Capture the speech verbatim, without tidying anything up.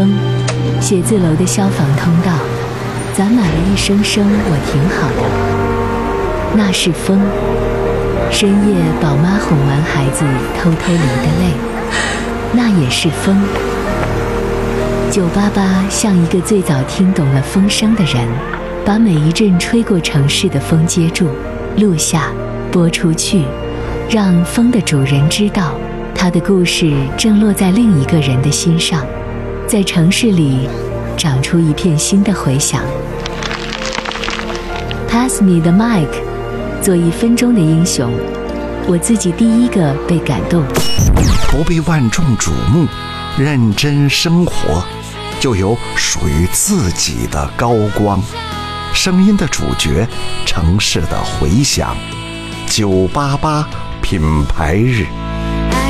风，写字楼的消防通道，攒满了一声声我挺好的。那是风，深夜宝妈哄完孩子偷偷流的泪，那也是风。九八八像一个最早听懂了风声的人，把每一阵吹过城市的风接住，录下，播出去，让风的主人知道，他的故事正落在另一个人的心上，在城市里长出一片新的回响。Pass me the mic， 做一分钟的英雄，我自己第一个被感动。 不被万众瞩目，认真生活，就有属于自己的高光。声音的主角，城市的回响。九八八品牌日。